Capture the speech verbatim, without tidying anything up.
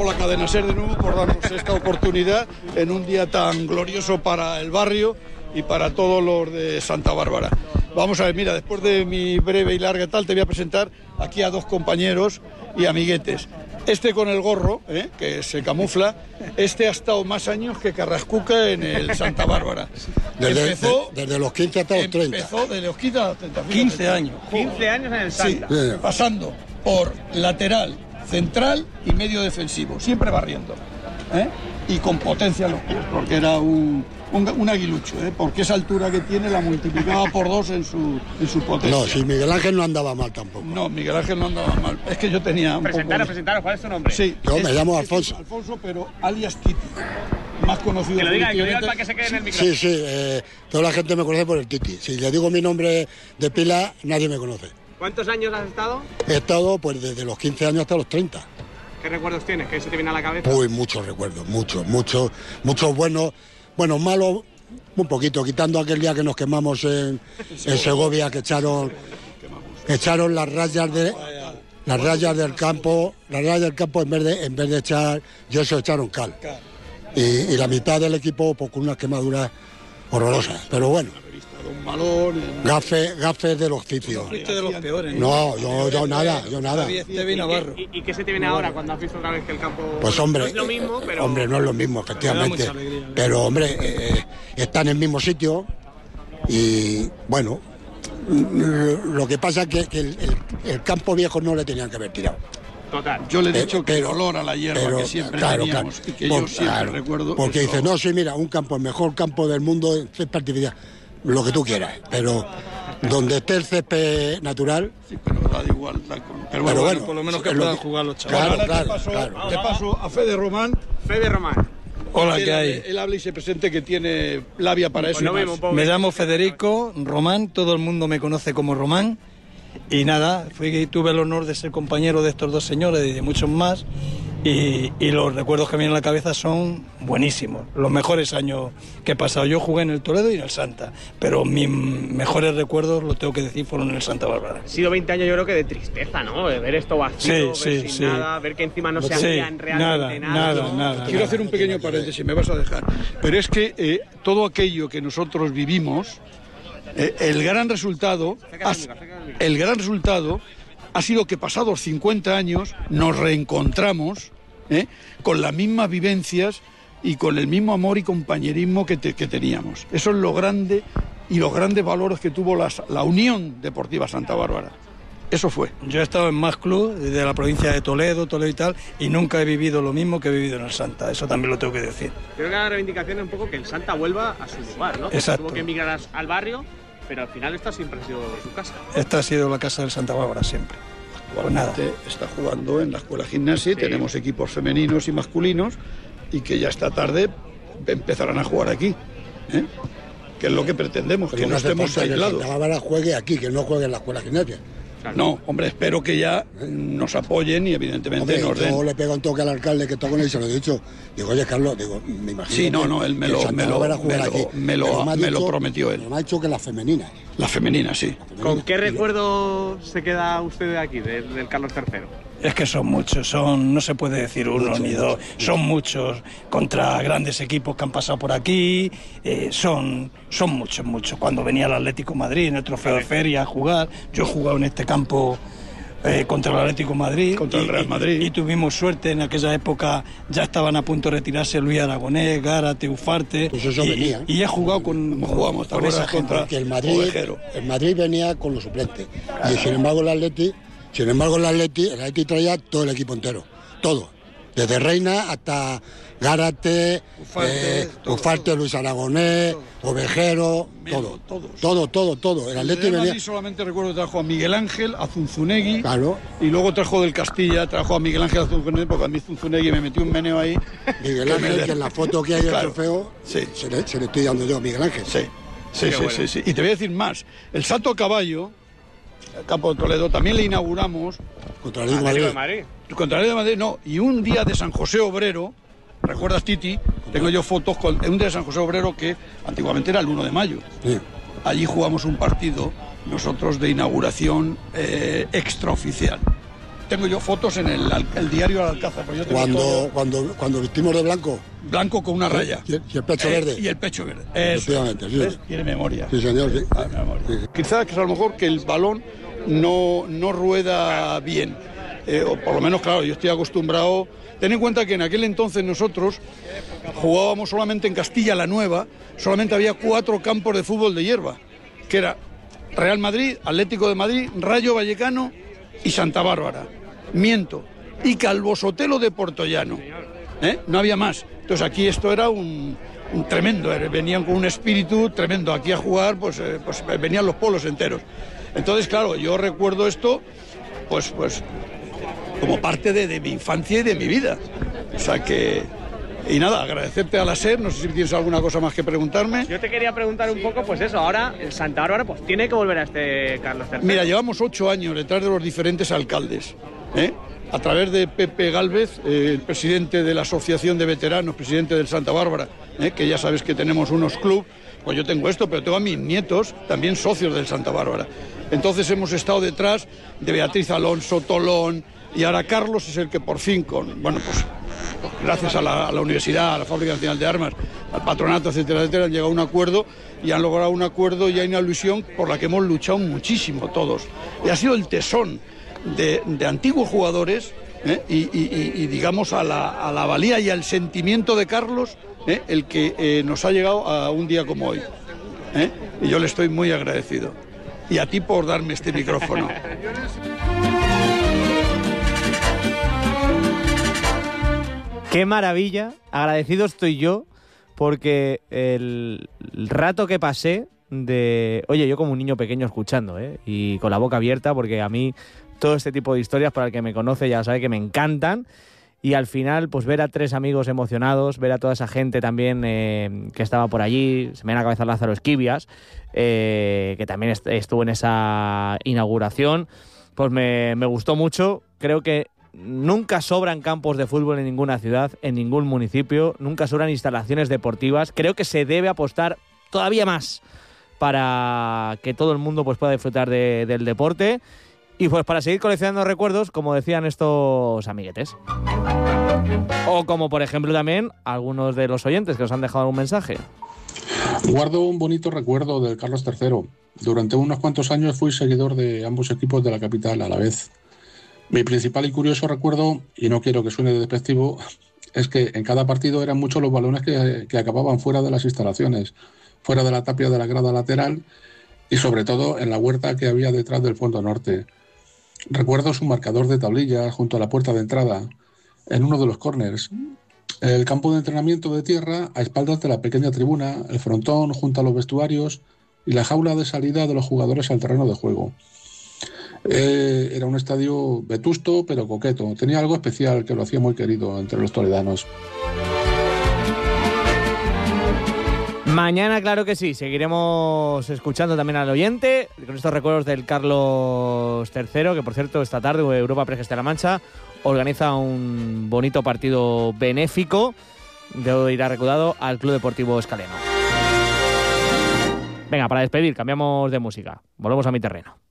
por la cadena SER de nuevo por darnos esta oportunidad en un día tan glorioso para el barrio y para todos los de Santa Bárbara. Vamos a ver, mira, después de mi breve y larga tal, te voy a presentar aquí a dos compañeros y amiguetes. Este con el gorro, ¿eh? que se camufla, este ha estado más años que Carrascuca en el Santa Bárbara. Desde, empezó, de, desde los quince hasta los treinta. Empezó desde los quince a los treinta. quince años. quince años en el Santa. Sí, pasando por lateral, central y medio defensivo, siempre barriendo. ¿eh? Y con potencia a los pies, porque era un, un, un aguilucho, ¿eh? porque esa altura que tiene la multiplicaba por dos en su, en su potencia. No, si Miguel Ángel no andaba mal tampoco. No, Miguel Ángel no andaba mal. Es que yo tenía un presentaros, poco... presentaros, ¿cuál es tu nombre? Sí, yo es, me llamo es, Alfonso. Es Alfonso, pero alias Titi. Más conocido. Que lo diga, que lo diga para que se quede en el micrófono. Sí, sí, eh, toda la gente me conoce por el Titi. Si le digo mi nombre de pila, nadie me conoce. ¿Cuántos años has estado? He estado pues desde los quince años hasta los treinta. ¿Qué recuerdos tienes? ¿Qué se te viene a la cabeza? Uy, muchos recuerdos, muchos, muchos, muchos buenos, buenos, malos, un poquito, quitando aquel día que nos quemamos en, en Segovia, que echaron, echaron las rayas de las rayas del campo, las rayas del campo en vez de, en vez de echar, yo eso echaron cal. Y, y la mitad del equipo pues, con unas quemaduras horrorosas, pero bueno. Gafes, gafes del oficio. Fuiste de los peores. No, yo, yo nada, yo nada. ¿Y, y, ¿Y qué se te viene ahora cuando has visto otra vez que el campo... Pues hombre, no es lo mismo, pero... hombre, no es lo mismo, efectivamente. Pero hombre, eh, está en el mismo sitio y bueno, lo que pasa es que, que el, el, el campo viejo no le tenían que haber tirado. Total. Yo le he pero, dicho que pero, el olor a la hierba pero, que siempre claro, teníamos claro, y que por, yo siempre claro, recuerdo... Porque eso. dice, no, sí, mira, un campo, el mejor campo del mundo es césped artificial, lo que tú quieras, pero donde esté el césped natural... Sí, pero da igual. Da con... pero, pero bueno, bueno, por lo menos que lo puedan que... jugar los chavales. Claro, ahora claro, te paso, claro. te paso a Fede Román. Fede Román. Hola, él ¿qué hay? Hable, él habla y se presente que tiene labia para eso. Pues no y más. vemos, Me llamo Federico Román, todo el mundo me conoce como Román. Y nada, fui, tuve el honor de ser compañero de estos dos señores y de muchos más. Y, y los recuerdos que me vienen a la cabeza son buenísimos. Los mejores años que he pasado. Yo jugué en el Toledo y en el Santa, pero mis mejores recuerdos, lo tengo que decir, fueron en el Santa Bárbara. Ha sido veinte años yo creo que de tristeza, ¿no? De ver esto vacío, Sí, ver sí, sin sí. nada, ver que encima no se Sí, hacían realmente nada, nada. nada, ¿no? nada. Quiero hacer un pequeño paréntesis, me vas a dejar. Pero es que eh, todo aquello que nosotros vivimos, eh, el gran resultado, ha, el gran resultado ha sido que pasados cincuenta años nos reencontramos ¿eh? con las mismas vivencias y con el mismo amor y compañerismo que, te, que teníamos. Eso es lo grande y los grandes valores que tuvo la, la Unión Deportiva Santa Bárbara. Eso fue. Yo he estado en más clubes de la provincia de Toledo, Toledo y tal, y nunca he vivido lo mismo que he vivido en el Santa. Eso también lo tengo que decir. Creo que la reivindicación es un poco que el Santa vuelva a su lugar, ¿no? Exacto. Tuvo que emigrar al barrio, pero al final esta siempre ha sido su casa. Esta ha sido la casa del Santa Bárbara siempre. Actualmente está jugando en la escuela gimnasia, sí. Tenemos equipos femeninos y masculinos y que ya esta tarde empezarán a jugar aquí, ¿eh? Que es lo que pretendemos, pero que no, no estemos aislados. Que Santa Bárbara juegue aquí, que no juegue en la escuela gimnasia. Claro. No, hombre, espero que ya nos apoyen y evidentemente hombre, nos den. Yo le pego un toque al alcalde que está con él y se lo he dicho. Digo, oye, Carlos, digo, me imagino. Sí, no, no, él me lo, me lo, me lo, me lo, me dicho, lo prometió él. Me ha dicho que las femeninas. Las femeninas, sí. La femenina. ¿Con qué recuerdo se queda usted de aquí, del, del Carlos tercero? Es que son muchos, son, no se puede decir uno mucho, ni dos, mucho, son muchos, contra grandes equipos que han pasado por aquí, eh, son, son muchos, muchos. Cuando venía el Atlético de Madrid en el Trofeo de Feria a jugar, yo he jugado en este campo eh, contra el Atlético de Madrid. Contra el Real Madrid. Y, y tuvimos suerte, en aquella época ya estaban a punto de retirarse Luis Aragonés, Gárate, Ufarte. Pues eso y, venía. Y, y he jugado con, jugamos con esa gente. Porque el Madrid, Ovejero. el Madrid venía con los suplentes. Y sin embargo el Atleti... Sin embargo, el Atleti, el Atleti traía todo el equipo entero, todo, desde Reina hasta Gárate, Ufarte, eh, todo, Ufarte todo. Luis Aragonés, todo. Ovejero, todo, todos. todo, todo, todo. El Atleti venía... venía... solamente recuerdo que trajo a Miguel Ángel, a Zunzunegui, claro. Y luego trajo del Castilla, trajo a Miguel Ángel a Zunzunegui, porque a mí Zunzunegui me metió un meneo ahí. Miguel Ángel, me... que en la foto que hay del claro. trofeo, sí. se, le, se le estoy dando yo a Miguel Ángel. Sí, sí, sí, bueno. sí, sí. Y te voy a decir más, el salto a caballo... El campo de Toledo también le inauguramos contra el Atlético de Madrid. Madrid. Contra el Atlético de Madrid, no. Y un día de San José Obrero, ¿recuerdas, Titi? Tengo yo fotos con un día de San José Obrero que antiguamente era el uno de mayo. Sí. Allí jugamos un partido nosotros de inauguración eh, extraoficial. tengo yo fotos en el, el diario del Alcázar. Yo tengo Cuando, todo, cuando, cuando vestimos de blanco. blanco con una raya. Y el, y el pecho Eh, verde. Y el pecho verde. Efectivamente, sí. ¿Ves? Tiene memoria. Sí, señor, sí. Ah, memoria. Sí. Quizás que a lo mejor que el balón no, no rueda bien. Eh, o por lo menos, claro, yo estoy acostumbrado. Ten en cuenta que en aquel entonces nosotros jugábamos solamente en Castilla la Nueva, solamente había cuatro campos de fútbol de hierba, que era Real Madrid, Atlético de Madrid, Rayo Vallecano y Santa Bárbara. Miento. Y Calvo Sotelo de Portollano. ¿Eh? No había más. Entonces aquí esto era un, un tremendo, eh, venían con un espíritu tremendo. Aquí a jugar, pues, eh, pues venían los polos enteros. Entonces, claro, yo recuerdo esto, pues, pues como parte de, de mi infancia y de mi vida. O sea que... Y nada, agradecerte a la SER, no sé si tienes alguna cosa más que preguntarme. Yo te quería preguntar un poco, pues eso, ahora el Santa Bárbara pues tiene que volver a este Carlos tercero. Mira, llevamos ocho años detrás de los diferentes alcaldes, ¿eh? A través de Pepe Gálvez, eh, el presidente de la Asociación de Veteranos, presidente del Santa Bárbara, ¿eh? Que ya sabes que tenemos unos clubes, pues yo tengo esto, pero tengo a mis nietos también socios del Santa Bárbara. Entonces hemos estado detrás de Beatriz Alonso, Tolón, y ahora Carlos es el que por fin, con, bueno, pues gracias a la, a la universidad, a la Fábrica Nacional de Armas, al patronato, etcétera, etcétera, han llegado a un acuerdo y han logrado un acuerdo y hay una ilusión por la que hemos luchado muchísimo todos. Y ha sido el tesón de, de antiguos jugadores, ¿eh? y, y, y digamos a la, a la valía y al sentimiento de Carlos, ¿eh? El que eh, nos ha llegado a un día como hoy. ¿eh? Y yo le estoy muy agradecido. Y a ti por darme este micrófono. Qué maravilla, agradecido estoy yo, porque el, el rato que pasé de... Oye, yo como un niño pequeño escuchando, ¿eh? Y con la boca abierta, porque a mí todo este tipo de historias, para el que me conoce ya sabe que me encantan, y al final, pues ver a tres amigos emocionados, ver a toda esa gente también eh, que estaba por allí, se me viene a la cabeza Lázaro Esquivias, eh, que también est- estuvo en esa inauguración, pues me, me gustó mucho. Creo que nunca sobran campos de fútbol en ninguna ciudad, en ningún municipio, nunca sobran instalaciones deportivas. Creo que se debe apostar todavía más para que todo el mundo pues, pueda disfrutar de, del deporte y pues para seguir coleccionando recuerdos, como decían estos amiguetes. O como por ejemplo también algunos de los oyentes que nos han dejado algún mensaje. Guardo un bonito recuerdo del Carlos tercero. Durante unos cuantos años fui seguidor de ambos equipos de la capital a la vez. Mi principal y curioso recuerdo, y no quiero que suene de despectivo, es que en cada partido eran muchos los balones que, que acababan fuera de las instalaciones, fuera de la tapia de la grada lateral y sobre todo en la huerta que había detrás del fondo norte. Recuerdo su marcador de tablillas junto a la puerta de entrada, en uno de los corners, el campo de entrenamiento de tierra a espaldas de la pequeña tribuna, el frontón junto a los vestuarios y la jaula de salida de los jugadores al terreno de juego. Eh, era un estadio vetusto pero coqueto. Tenía algo especial que lo hacía muy querido entre los toledanos. Mañana, claro que sí, seguiremos escuchando también al oyente con estos recuerdos del Carlos tercero, que por cierto esta tarde Europa Press Castilla-La Mancha organiza un bonito partido benéfico de ir a recaudado al Club Deportivo Escaleno. Venga, para despedir, cambiamos de música. Volvemos a mi terreno.